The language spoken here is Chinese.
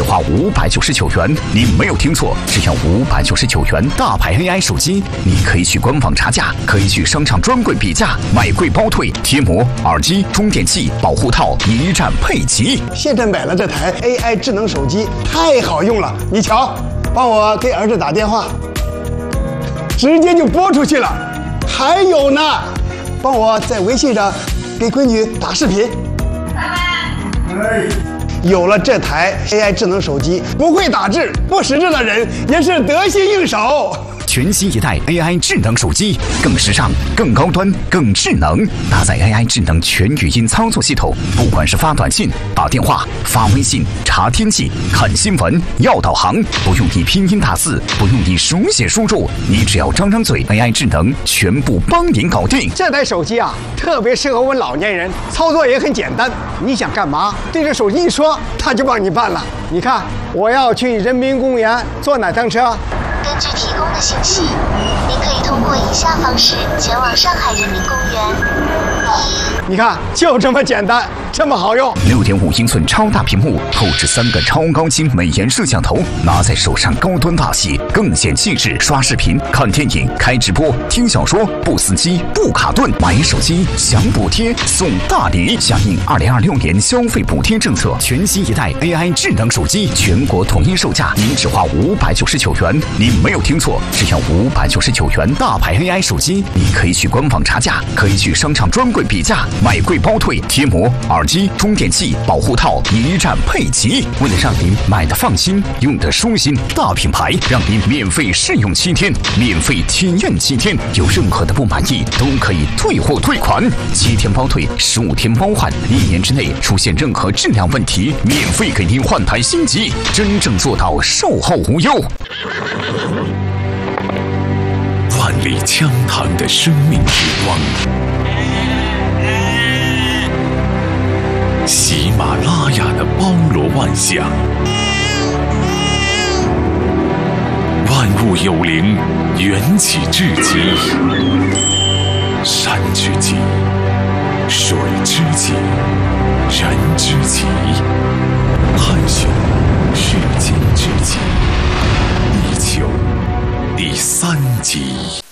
只花599元。你没有听错，只要599元，大牌 AI 手机，你可以去官网查价，可以去商场专柜比价，买贵包退，贴膜、耳机、充电器、保护套一站配齐。 现在买了这台 AI 智能手机，太好用了。你瞧，帮我给儿子打电话，直接就拨出去了。还有呢，帮我在微信上给闺女打视频。有了这台 AI 智能手机，不会打字、不识字的人也是得心应手。 全新一代 AI 智能手机，更时尚、更高端、更智能，搭载 AI 智能全语音操作系统。不管是发短信、打电话、发微信、查天气、看新闻、要导航，不用你拼音打字，不用你手写输入，你只要张张嘴 ，AI 智能全部帮您搞定。 这台手机啊，特别适合我们老年人，操作也很简单。你想干嘛，对着手机一说，它就帮你办了。你看，我要去人民公园坐哪趟车？ 根据提供的信息，您可以通过以下方式前往上海人民公园。 你看，就这么简单，这么好用。 6.5英寸超大屏幕，后置3个超高清美颜摄像头，拿在手上高端大气，更显气质。刷视频、看电影、开直播、听小说，不死机、不卡顿。买手机享补贴送大礼，响应2026年消费补贴政策，全新一代 AI 智能手机全国统一售价，您只花599元。你没有听错，只要599元，大牌 AI 手机，你可以去官网查价，可以去商场专柜比价，买贵包退，贴膜、耳机、充电器、保护套一站配齐。为了让您买的放心，用的舒心，大品牌让您免费试用7天，免费体验7天，有任何的不满意都可以退货退款，7天包退，15天包换，1年之内出现任何质量问题，免费给您换台新机，真正做到售后无忧。 万里江塘的生命之光，喜马拉雅的包罗万象，万物有灵，缘起至极，山之极，水之极，人之极，探寻世间之极，地球第3集。